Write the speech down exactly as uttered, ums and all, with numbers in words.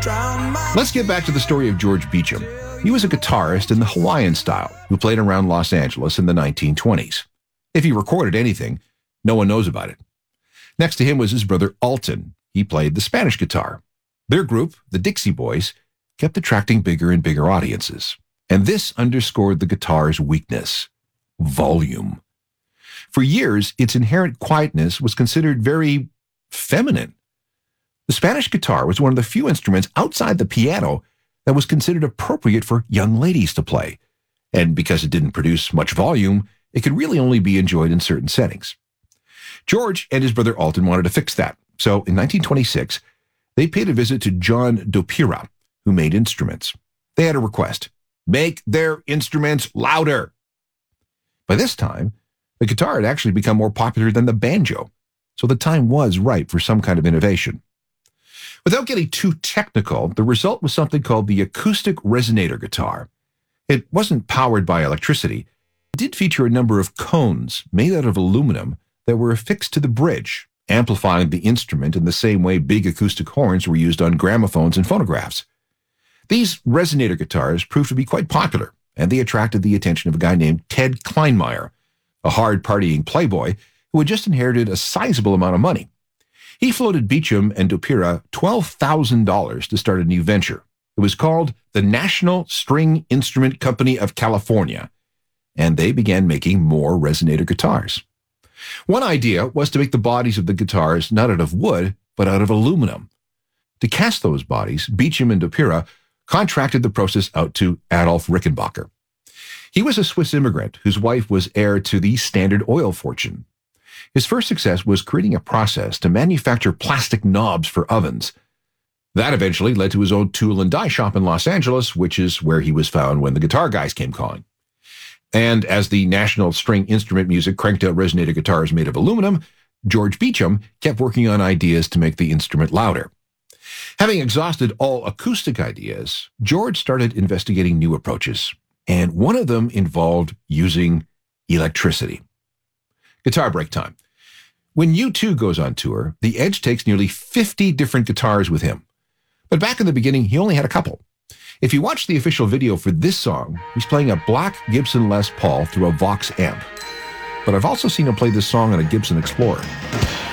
Let's get back to the story of George Beecham. He was a guitarist in the Hawaiian style who played around Los Angeles in the nineteen twenties. If he recorded anything, no one knows about it. Next to him was his brother Alton. He played the Spanish guitar. Their group, the Dixie Boys, kept attracting bigger and bigger audiences. And this underscored the guitar's weakness: volume. For years, its inherent quietness was considered very feminine. The Spanish guitar was one of the few instruments outside the piano that was considered appropriate for young ladies to play. And because it didn't produce much volume, it could really only be enjoyed in certain settings. George and his brother Alton wanted to fix that. So in nineteen twenty-six, they paid a visit to John Dopira, who made instruments. They had a request: make their instruments louder. By this time, the guitar had actually become more popular than the banjo, so the time was ripe for some kind of innovation. Without getting too technical, the result was something called the acoustic resonator guitar. It wasn't powered by electricity. It did feature a number of cones made out of aluminum that were affixed to the bridge, amplifying the instrument in the same way big acoustic horns were used on gramophones and phonographs. These resonator guitars proved to be quite popular, and they attracted the attention of a guy named Ted Kleinmeyer, a hard-partying playboy who had just inherited a sizable amount of money. He floated Beecham and Dopira twelve thousand dollars to start a new venture. It was called the National String Instrument Company of California, and they began making more resonator guitars. One idea was to make the bodies of the guitars not out of wood, but out of aluminum. To cast those bodies, Beecham and Dopira contracted the process out to Adolf Rickenbacker. He was a Swiss immigrant whose wife was heir to the Standard Oil fortune. His first success was creating a process to manufacture plastic knobs for ovens. That eventually led to his own tool and die shop in Los Angeles, which is where he was found when the guitar guys came calling. And as the national string instrument music cranked out resonator guitars made of aluminum, George Beecham kept working on ideas to make the instrument louder. Having exhausted all acoustic ideas, George started investigating new approaches, and one of them involved using electricity. Guitar break time. When U two goes on tour, The Edge takes nearly fifty different guitars with him. But back in the beginning, he only had a couple. If you watch the official video for this song, he's playing a black Gibson Les Paul through a Vox amp. But I've also seen him play this song on a Gibson Explorer.